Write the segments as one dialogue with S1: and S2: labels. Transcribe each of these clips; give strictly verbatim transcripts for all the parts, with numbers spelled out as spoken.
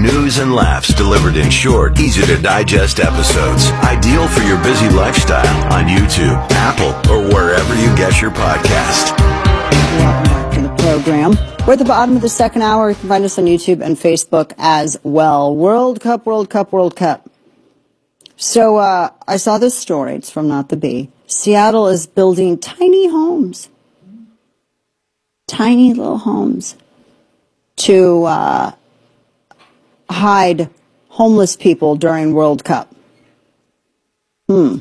S1: News and laughs delivered in short, easy-to-digest episodes. Ideal for your busy lifestyle on YouTube, Apple, or wherever you get your podcast.
S2: Welcome back to the program. We're at the bottom of the second hour. You can find us on YouTube and Facebook as well. World Cup, World Cup, World Cup. So uh, I saw this story. It's from Not the Bee. Seattle is building tiny homes. Tiny little homes to uh, hide homeless people during World Cup. Hmm.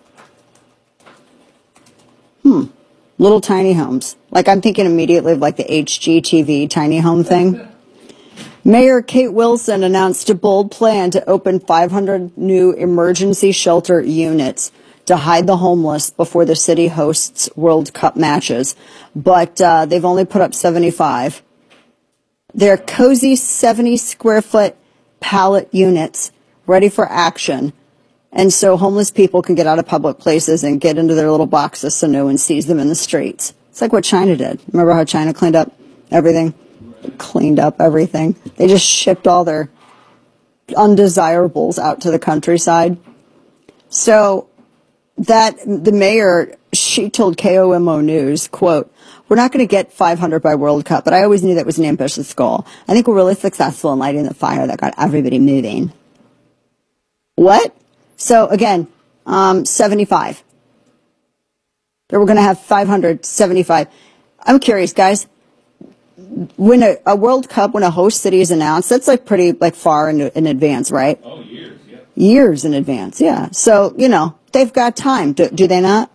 S2: Hmm. Little tiny homes. Like, I'm thinking immediately of like the H G T V tiny home thing. Mayor Kate Wilson announced a bold plan to open five hundred new emergency shelter units to hide the homeless before the city hosts World Cup matches. But uh, they've only put up seventy-five. They're cozy seventy square foot pallet units ready for action. And so homeless people can get out of public places and get into their little boxes so no one sees them in the streets. It's like what China did. Remember how China cleaned up everything? Cleaned up everything. They just shipped all their undesirables out to the countryside. So that the mayor, she told K O M O News, quote, "We're not going to get five hundred by World Cup, but I always knew that was an ambitious goal. I think we're really successful in lighting the fire that got everybody moving." What? So again, um, seventy-five. They were going to have five hundred seventy-five. I'm curious, guys. When a, a World Cup, when a host city is announced, that's like pretty like far in, in advance, right?
S3: Oh, years, yeah.
S2: Years in advance, yeah. So, you know, they've got time. Do, do they not?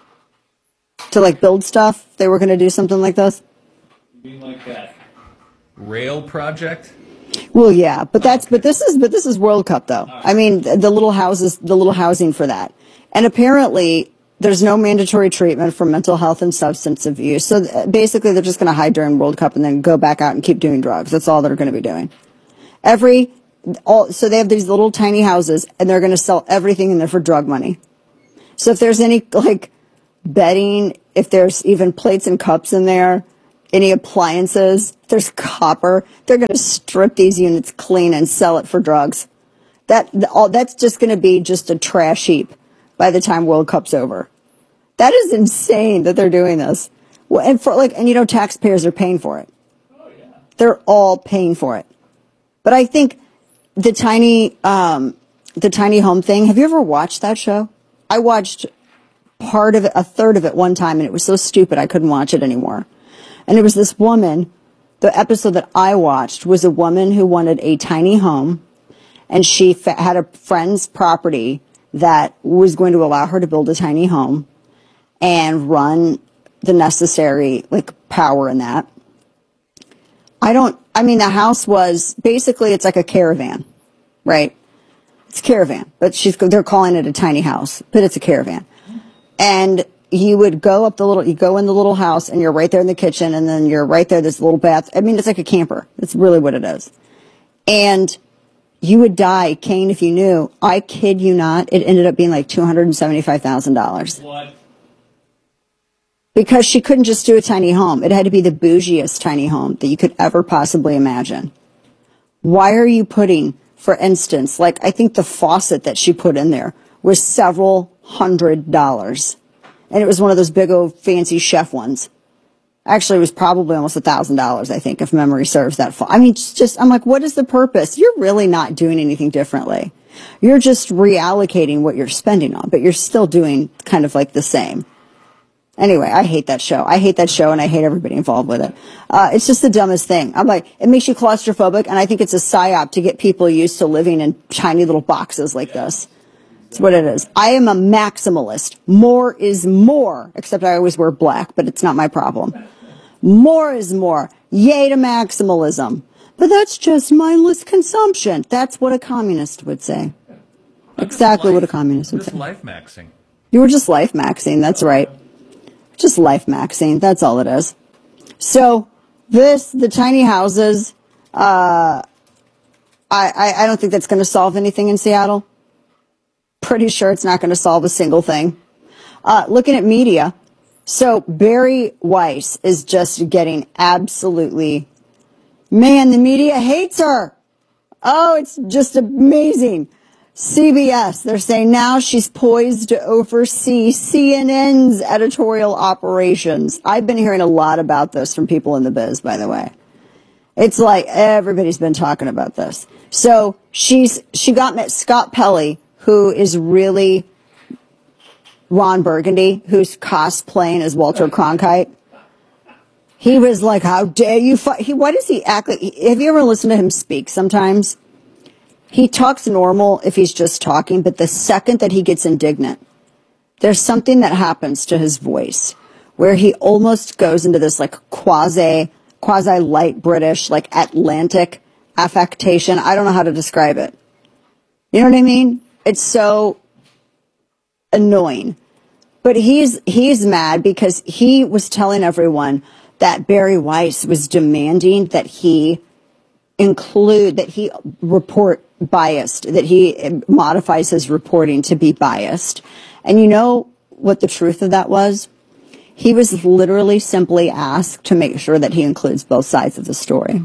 S2: To like build stuff? They were going to do something like this?
S3: You mean like that rail project?
S2: Well, yeah, but that's but this is but this is World Cup though. I mean, the, the little houses, the little housing for that, and apparently there's no mandatory treatment for mental health and substance abuse. So th- basically, they're just going to hide during World Cup and then go back out and keep doing drugs. That's all they're going to be doing. Every all so they have these little tiny houses and they're going to sell everything in there for drug money. So if there's any like bedding, if there's even plates and cups in there, any appliances, there's copper, they're going to strip these units clean and sell it for drugs. That all that's just going to be just a trash heap by the time World Cup's over. That is insane that they're doing this. Well, and for like, and you know, taxpayers are paying for it.
S3: Oh, yeah.
S2: They're all paying for it. But I think the tiny, um, the tiny home thing. Have you ever watched that show? I watched part of it, a third of it one time, and it was so stupid I couldn't watch it anymore. And it was this woman, the episode that I watched was a woman who wanted a tiny home, and she fa- had a friend's property that was going to allow her to build a tiny home and run the necessary, like, power in that. I don't, I mean, the house was, basically, it's like a caravan, right? It's a caravan, but she's, they're calling it a tiny house, but it's a caravan. And you would go up the little, you go in the little house and you're right there in the kitchen and then you're right there, this little bath. I mean, it's like a camper. That's really what it is. And you would die, Kane, if you knew. I kid you not. It ended up being like two hundred seventy-five thousand dollars.
S3: What?
S2: Because she couldn't just do a tiny home. It had to be the bougiest tiny home that you could ever possibly imagine. Why are you putting, for instance, like I think the faucet that she put in there was several hundred dollars. And it was one of those big old fancy chef ones. Actually, it was probably almost a thousand dollars, I think, if memory serves that. Fa- I mean, just, just, I'm like, what is the purpose? You're really not doing anything differently. You're just reallocating what you're spending on, but you're still doing kind of like the same. Anyway, I hate that show. I hate that show, and I hate everybody involved with it. Uh, it's just the dumbest thing. I'm like, it makes you claustrophobic, and I think it's a psyop to get people used to living in tiny little boxes like this. That's what it is. I am a maximalist. More is more, except I always wear black, but it's not my problem. More is more. Yay to maximalism. But that's just mindless consumption. That's what a communist would say. Exactly
S3: life,
S2: what a communist would
S3: just
S2: say.
S3: Life maxing.
S2: You were just life maxing. That's right. Just life maxing. That's all it is. So this, the tiny houses, uh, I, I, I don't think that's going to solve anything in Seattle. Pretty sure it's not going to solve a single thing. Uh, looking at media, so Barry Weiss is just getting absolutely, man, the media hates her. Oh, it's just amazing. C B S, they're saying now she's poised to oversee C N N's editorial operations. I've been hearing a lot about this from people in the biz, by the way. It's like everybody's been talking about this. So she's she got met Scott Pelley, who is really Ron Burgundy, who's cosplaying as Walter Cronkite. He was like, how dare you fight? He, why does he act like, have you ever listened to him speak sometimes? He talks normal if he's just talking, but the second that he gets indignant, there's something that happens to his voice where he almost goes into this like quasi, quasi light British, like Atlantic affectation. I don't know how to describe it. You know what I mean? It's so annoying. But he's, he's mad because he was telling everyone that Barry Weiss was demanding that he include, that he report biased, that he modifies his reporting to be biased. And you know what the truth of that was? He was literally simply asked to make sure that he includes both sides of the story.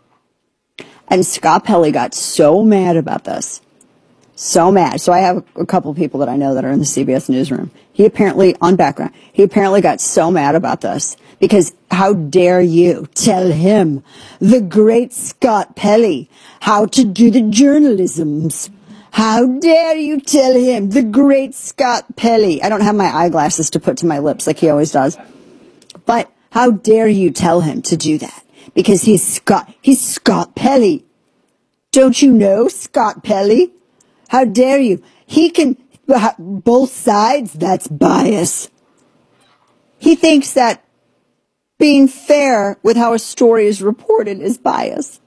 S2: And Scott Pelley got so mad about this. So mad. So I have a couple of people that I know that are in the C B S newsroom. He apparently, on background, he apparently got so mad about this because how dare you tell him, the great Scott Pelley, how to do the journalisms? How dare you tell him, the great Scott Pelley? I don't have my eyeglasses to put to my lips like he always does. But how dare you tell him to do that? Because he's Scott, he's Scott Pelley. Don't you know Scott Pelley? How dare you? He can, both sides, that's bias. He thinks that being fair with how a story is reported is bias.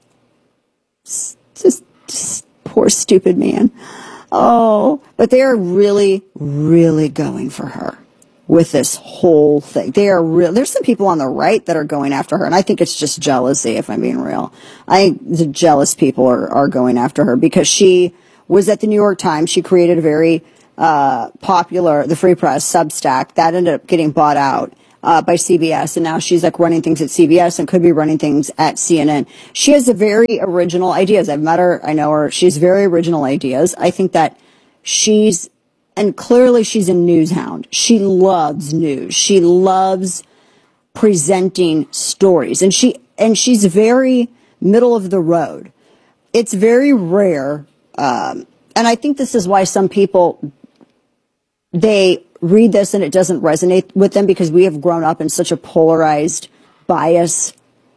S2: Just, just poor stupid man. Oh, but they are really, really going for her with this whole thing. They are real. There's some people on the right that are going after her, and I think it's just jealousy, if I'm being real. I think the jealous people are, are going after her because she was at the New York Times. She created a very uh, popular, the Free Press, Substack. That ended up getting bought out uh, by C B S, and now she's like running things at C B S and could be running things at C N N. She has a very original ideas. I've met her. I know her. She has very original ideas. I think that she's, and clearly she's a news hound. She loves news. She loves presenting stories, and she and she's very middle of the road. It's very rare. Um, and I think this is why some people, they read this and it doesn't resonate with them because we have grown up in such a polarized, bias,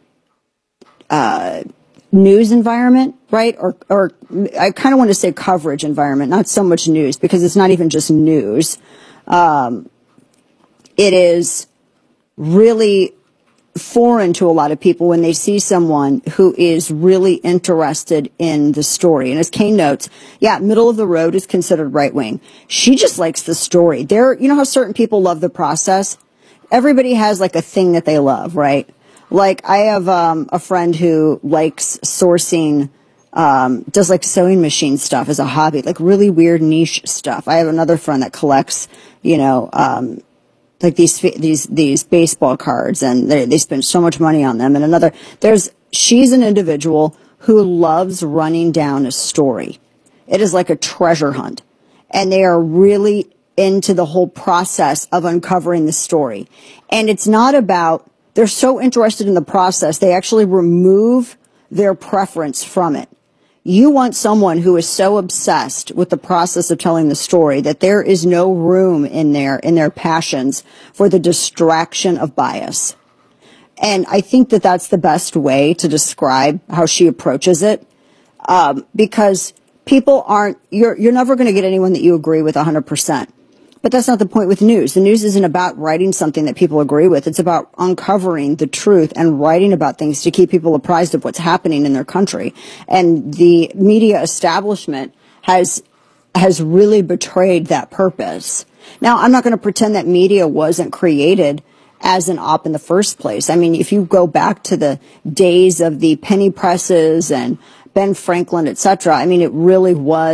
S2: uh, news environment, right? Or, or I kind of want to say coverage environment, not so much news because it's not even just news. Um, it is really foreign to a lot of people when they see someone who is really interested in the story. And as Kane notes, yeah, middle of the road is considered right wing. She just likes the story. There, you know how certain people love the process? Everybody has like a thing that they love, right? Like I have um, a friend who likes sourcing, um, does like sewing machine stuff as a hobby, like really weird niche stuff. I have another friend that collects, you know, um, like these these these baseball cards, and they they spend so much money on them. And another, there's she's an individual who loves running down a story. It is like a treasure hunt, and they are really into the whole process of uncovering the story. And it's not about, they're so interested in the process, they actually remove their preference from it. You want someone who is so obsessed with the process of telling the story that there is no room in their, in their passions for the distraction of bias. And I think that that's the best way to describe how she approaches it. Um, because people aren't, you're, you're never going to get anyone that you agree with one hundred percent. But that's not the point with news. The news isn't about writing something that people agree with. It's about uncovering the truth and writing about things to keep people apprised of what's happening in their country. And the media establishment has has really betrayed that purpose. Now, I'm not going to pretend that media wasn't created as an op in the first place. I mean, if you go back to the days of the penny presses and Ben Franklin, et cetera, I mean, it really was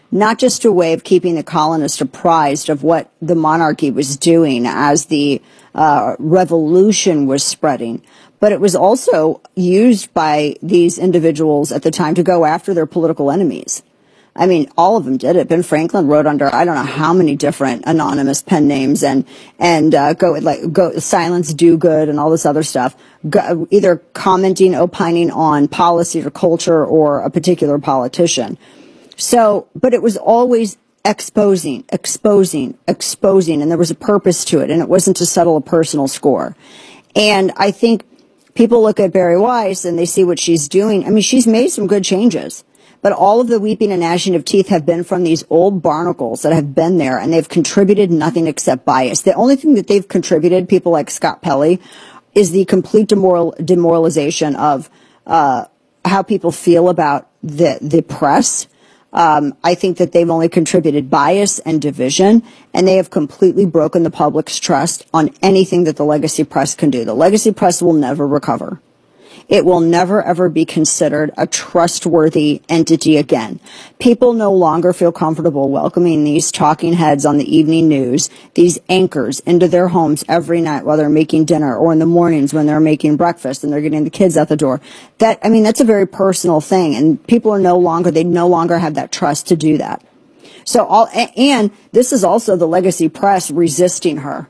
S2: not just a way of keeping the colonists apprised of what the monarchy was doing as the uh, revolution was spreading, but it was also used by these individuals at the time to go after their political enemies. I mean, all of them did it. Ben Franklin wrote under I don't know how many different anonymous pen names and and uh, go like go silence do good and all this other stuff, go, either commenting, opining on policy or culture or a particular politician. So, but it was always exposing, exposing, exposing, and there was a purpose to it, and it wasn't to settle a personal score. And I think people look at Bari Weiss and they see what she's doing. I mean, she's made some good changes. But all of the weeping and gnashing of teeth have been from these old barnacles that have been there, and they've contributed nothing except bias. The only thing that they've contributed, people like Scott Pelley, is the complete demoral, demoralization of uh, how people feel about the, the press. Um, I think that they've only contributed bias and division, and they have completely broken the public's trust on anything that the legacy press can do. The legacy press will never recover. It will never, ever be considered a trustworthy entity again. People no longer feel comfortable welcoming these talking heads on the evening news, these anchors, into their homes every night while they're making dinner or in the mornings when they're making breakfast and they're getting the kids out the door. That, I mean, that's a very personal thing, and people are no longer, they no longer have that trust to do that. So all, and this is also the legacy press resisting her.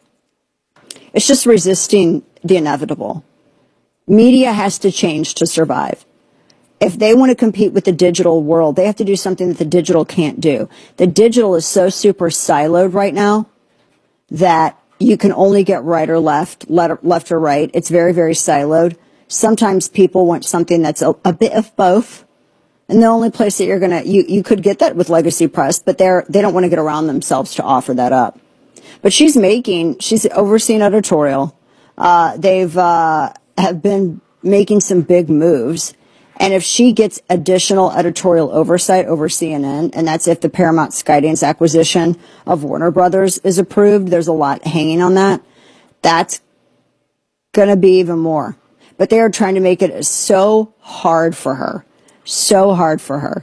S2: It's just resisting the inevitable. Media has to change to survive. If they want to compete with the digital world, they have to do something that the digital can't do. The digital is so super siloed right now that you can only get right or left, left or right. It's very, very siloed. Sometimes people want something that's a, a bit of both. And the only place that you're going to, you, you could get that with legacy press, but they're, they don't want to get around themselves to offer that up. But she's making, she's overseeing editorial. Uh, they've, uh, have been making some big moves. And if she gets additional editorial oversight over C N N, and that's if the Paramount Skydance acquisition of Warner Brothers is approved, there's a lot hanging on that, that's going to be even more. But they are trying to make it so hard for her, so hard for her.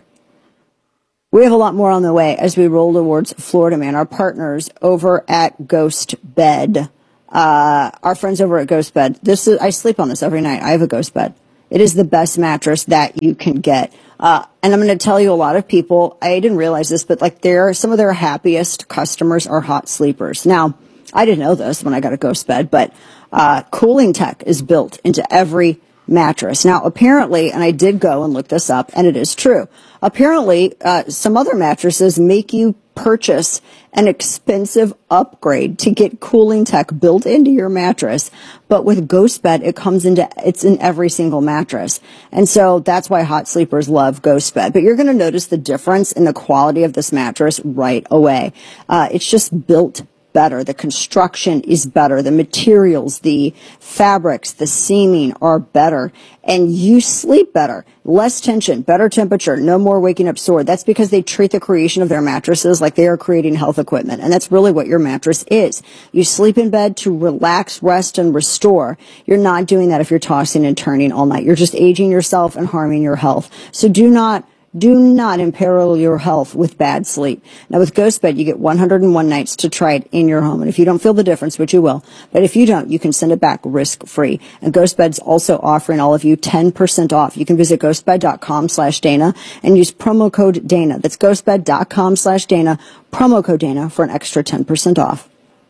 S2: We have a lot more on the way as we roll towards Florida Man, our partners over at Ghost Bed. Uh, our friends over at Ghost Bed. This is, I sleep on this every night. I have a Ghost Bed. It is the best mattress that you can get. Uh, and I'm going to tell you, a lot of people, I didn't realize this, but like they're, some of their happiest customers are hot sleepers. Now, I didn't know this when I got a Ghost Bed, but, uh, cooling tech is built into every mattress. Now, apparently, and I did go and look this up, and it is true. Apparently, uh, some other mattresses make you purchase an expensive upgrade to get cooling tech built into your mattress. But with Ghost Bed, it comes into, it's in every single mattress. And so that's why hot sleepers love Ghost Bed. But you're going to notice the difference in the quality of this mattress right away. Uh, it's just built better. The construction is better. The materials, the fabrics, the seaming are better. And you sleep better. Less tension, better temperature, no more waking up sore. That's because they treat the creation of their mattresses like they are creating health equipment. And that's really what your mattress is. You sleep in bed to relax, rest, and restore. You're not doing that if you're tossing and turning all night. You're just aging yourself and harming your health. So do not Do not imperil your health with bad sleep. Now, with Ghost Bed, you get one hundred one nights to try it in your home. And if you don't feel the difference, which you will, but if you don't, you can send it back risk-free. And Ghost Bed's also offering all of you ten percent off. You can visit ghostbed.com slash Dana and use promo code Dana. That's ghostbed.com slash Dana, promo code Dana for an extra ten percent off.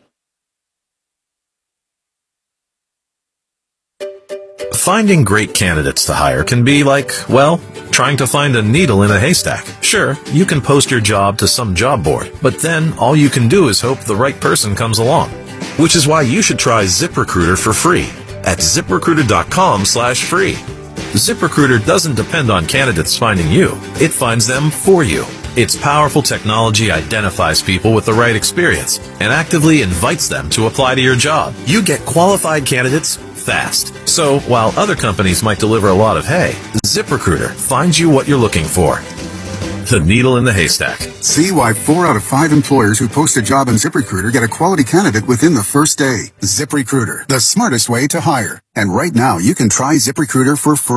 S4: Finding great candidates to hire can be like, well, trying to find a needle in a haystack. Sure, you can post your job to some job board, but then all you can do is hope the right person comes along. Which is why you should try ZipRecruiter for free at ZipRecruiter.com slash free. ZipRecruiter doesn't depend on candidates finding you. It finds them for you. Its powerful technology identifies people with the right experience and actively invites them to apply to your job. You get qualified candidates fast. So while other companies might deliver a lot of hay, ZipRecruiter finds you what you're looking for. The needle in the haystack.
S5: See why four out of five employers who post a job on ZipRecruiter get a quality candidate within the first day. ZipRecruiter, the smartest way to hire. And right now, you can try ZipRecruiter for free.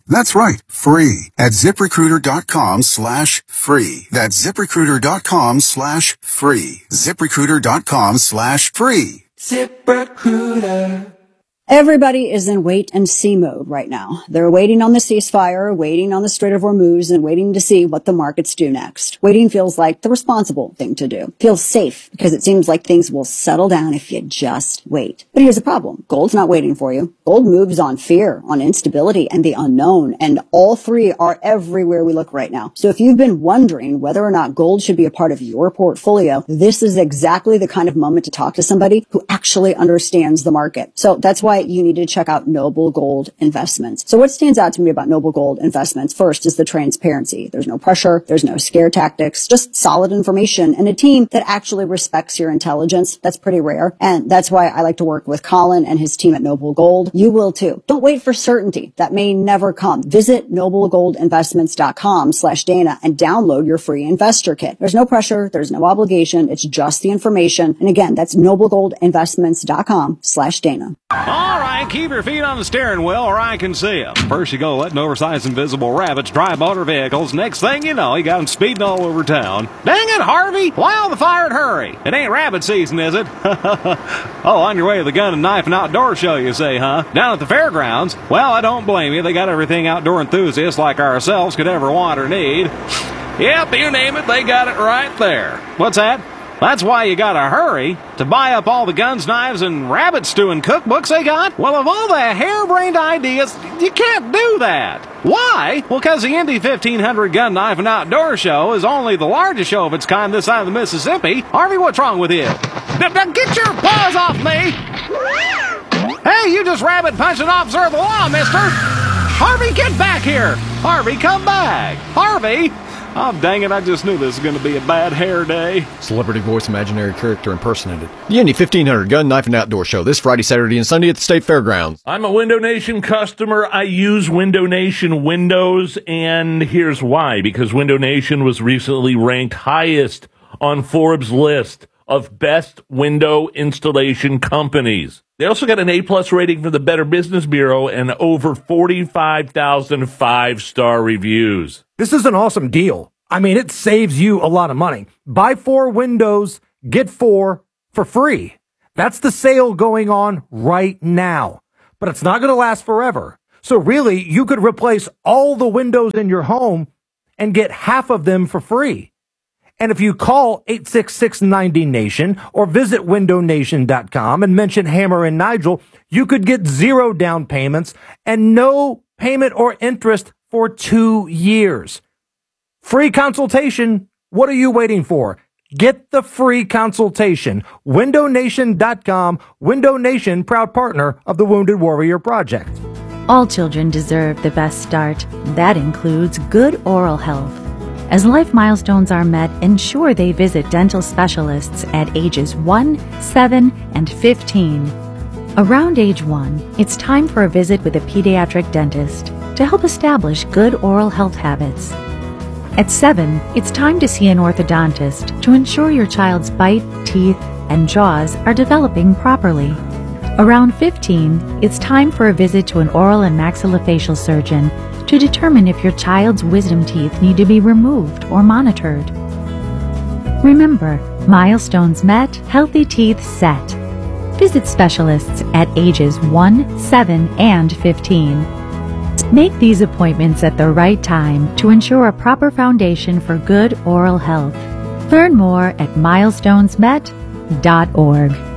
S5: That's right, free at ZipRecruiter.com slash free. That's ZipRecruiter.com slash free. ZipRecruiter.com slash free.
S6: ZipRecruiter.
S2: Everybody is in wait and see mode right now. They're waiting on the ceasefire, waiting on the Strait of Hormuz, and waiting to see what the markets do next. Waiting feels like the responsible thing to do. Feels safe because it seems like things will settle down if you just wait. But here's the problem. Gold's not waiting for you. Gold moves on fear, on instability, and the unknown, and all three are everywhere we look right now. So if you've been wondering whether or not gold should be a part of your portfolio, this is exactly the kind of moment to talk to somebody who actually understands the market. So that's why you need to check out Noble Gold Investments. So what stands out to me about Noble Gold Investments first is the transparency. There's no pressure. There's no scare tactics, just solid information and a team that actually respects your intelligence. That's pretty rare. And that's why I like to work with Colin and his team at Noble Gold. You will too. Don't wait for certainty. That may never come. Visit noblegoldinvestments.com slash Dana and download your free investor kit. There's no pressure. There's no obligation. It's just the information. And again, that's noblegoldinvestments.com slash Dana.
S7: All right, keep your feet on the steering wheel or I can see them. First you go letting oversized invisible rabbits drive motor vehicles. Next thing you know, you got them speeding all over town. Dang it, Harvey! Why all the fire and hurry? It ain't rabbit season, is it? Oh, on your way to the gun and knife and outdoor show, you say, huh? Down at the fairgrounds? Well, I don't blame you. They got everything outdoor enthusiasts like ourselves could ever want or need. Yep, you name it, they got it right there. What's that? That's why you gotta hurry to buy up all the guns, knives, and rabbit stewing cookbooks they got. Well, of all the harebrained ideas, you can't do that. Why? Well, because the Indy fifteen hundred Gun, Knife, and Outdoor Show is only the largest show of its kind this side of the Mississippi. Harvey, what's wrong with you? Get your paws off me! Hey, you just rabbit punched an officer of the law, mister! Harvey, get back here! Harvey, come back! Harvey! Oh, dang it, I just knew this was going to be a bad hair day.
S8: Celebrity voice, imaginary character impersonated. The Indy fifteen hundred Gun, Knife, and Outdoor Show this Friday, Saturday, and Sunday at the State Fairgrounds.
S9: I'm a Window Nation customer. I use Window Nation windows, and here's why. Because Window Nation was recently ranked highest on Forbes' list of best window installation companies. They also got an A-plus rating from the Better Business Bureau and over forty-five thousand five-star reviews.
S10: This is an awesome deal. I mean, it saves you a lot of money. Buy four windows, get four for free. That's the sale going on right now. But it's not going to last forever. So really, you could replace all the windows in your home and get half of them for free. And if you call eight six six ninety nation or visit window nation dot com and mention Hammer and Nigel, you could get zero down payments and no payment or interest for two years. Free consultation. What are you waiting for? Get the free consultation. window nation dot com. Window Nation, proud partner of the Wounded Warrior Project.
S11: All children deserve the best start. That includes good oral health. As life milestones are met, ensure they visit dental specialists at ages one, seven, and fifteen. Around age one, it's time for a visit with a pediatric dentist to help establish good oral health habits. At seven, it's time to see an orthodontist to ensure your child's bite, teeth, and jaws are developing properly. Around fifteen, it's time for a visit to an oral and maxillofacial surgeon to determine if your child's wisdom teeth need to be removed or monitored. Remember, milestones met, healthy teeth set. Visit specialists at ages one, seven, and fifteen. Make these appointments at the right time to ensure a proper foundation for good oral health. Learn more at milestones met dot org.